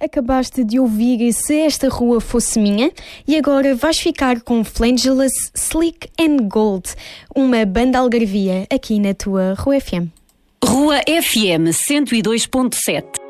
Acabaste de ouvir Se Esta Rua Fosse Minha e agora vais ficar com Flangeless, Slick and Gold, uma banda algarvia aqui na tua Rua FM. Rua FM 102.7.